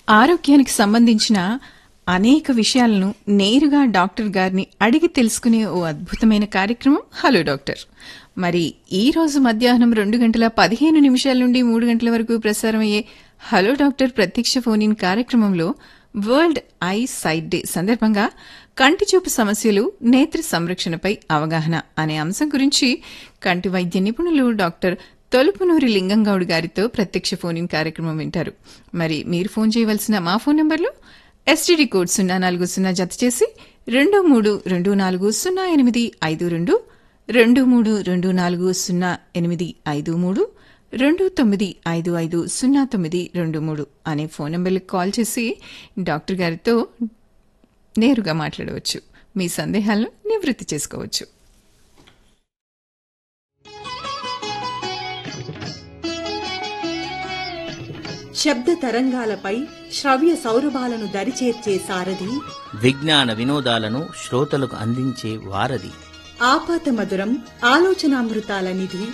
ఆరోగ్యానికి సంబంధించిన అనేక విషయాలను నేరుగా డాక్టర్ గారిని అడిగి తెలుసుకునే ఓ అద్భుతమైన కార్యక్రమం హలో డాక్టర్. మరి ఈ రోజు మధ్యాహ్నం 2:15 నుండి 3 వరకు ప్రసారమయ్యే హలో డాక్టర్ ప్రత్యక్ష ఫోన్ ఇన్ కార్యక్రమంలో వరల్డ్ ఐ సైట్ డే సందర్భంగా కంటిచూపు సమస్యలు, నేత్ర సంరక్షణపై అవగాహన అనే అంశం గురించి కంటి వైద్య నిపుణులు డాక్టర్ తొలుపునూరి లింగంగౌడ్ గారితో ప్రత్యక్ష ఫోన్ ఇన్ కార్యక్రమం వింటారు. మరి మీరు ఫోన్ చేయవలసిన మా ఫోన్ నంబర్లు ఎస్టీడీ కోడ్ 040 జత చేసి 23240852, 23240853, 29550923 అనే ఫోన్ నంబర్లకు కాల్ చేసి డాక్టర్ గారితో నేరుగా మాట్లాడవచ్చు. మీ సందేహాలను నివృత్తి చేసుకోవచ్చు. శబ్ద తరంగాలపై శ్రవ్య సౌరభాలను దరిచేర్చే సారథి, విజ్ఞాన వినోదాలను శ్రోతలకు అందించే వారధి, ఆపాత మధురం ఆలోచనామృతాల నిధి,